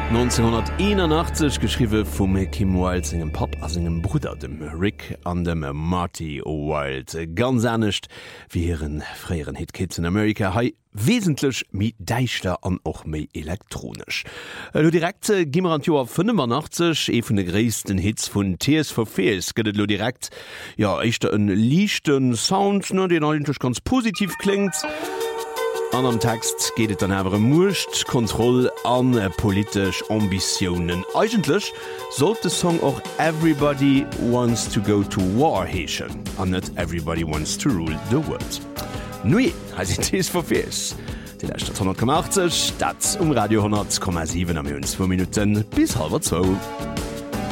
1981 geschriwe vum Kim Wilde engem Pap as engem Bruder dem Rick an dem Marty Wilde. Ganz ernstcht wie hireieren fréieren Hitkids in Amerika hai wesentlich mi deichter an och méi elektronisch. Lo direkt gimmer an Joer 85 vun de gréisten Hits vun Tears for Fears gëtt lo direkt ja eichter en lichten Sound ne, den eigentlich ganz positiv klingt. An am Text geht et dann awer Mucht, Kontroll an politisch Ambitionen. Eigentlich sollte der Song auch Everybody Wants to Go to War heechen, an net Everybody Wants to Rule the World. Nui, has it Tears for Fears. Die Leistung 180, das Radio 100,7 am 2 Minuten bis 1:30.